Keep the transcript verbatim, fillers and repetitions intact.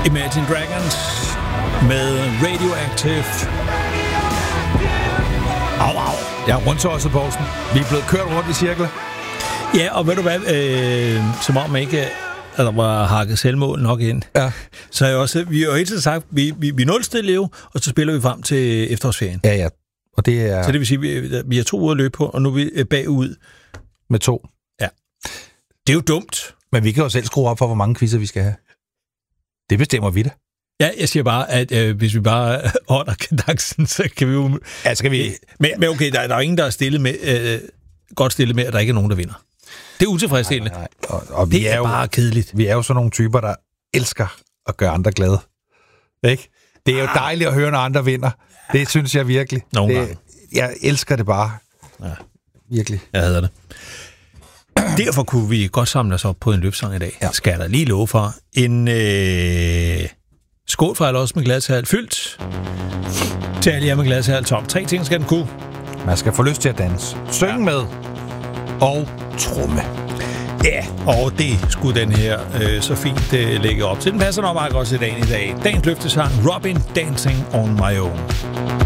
Imagine Dragons med Radioactive. Au, au. Ja, rundt til os, Poulsen. Vi er blevet kørt rundt i cirkler. Ja, og ved du hvad, øh, som om ikke at der var hakket selvmål nok ind. Ja. Så er jeg også, vi har jo hele tiden sagt, vi, vi, vi er nulstille jo, og så spiller vi frem til efterårsferien. Ja, ja. Og det er... Så det vil sige, vi, vi har to uger at løbe på, og nu er vi bagud. Med to. Ja. Det er jo dumt. Men vi kan jo selv skrue op for, hvor mange quizzer vi skal have. Det bestemmer vi da. Ja, jeg siger bare, at øh, hvis vi bare holder kadencen, så kan vi jo... Ja, skal vi... Men, men okay, der, der er ingen, der er stillet med, øh, godt stillet med, at der ikke er nogen, der vinder. Det er utilfredsstillende. Nej, nej, nej. Og, og vi det er, er jo bare kedeligt. Vi er jo sådan nogle typer, der elsker at gøre andre glade. Ikke? Det er jo dejligt at høre, når andre vinder. Det synes jeg virkelig. Nogle det, gange. Jeg elsker det bare. Ja. Virkelig. Jeg hader det. Derfor kunne vi godt samle os op på en løbsang i dag. Ja. Skal der lige love for. En øh, skål fra også med glasshal fyldt. Til alle jer med glasshal tom. Tre ting skal den kunne. Man skal få lyst til at danse. Synge ja. med. Og tromme. Ja, og det skulle den her øh, så fint øh, lægge op til. Den passer nok meget godt til dagen i dag. Dagens løftesang, Robin Dancing on My Own.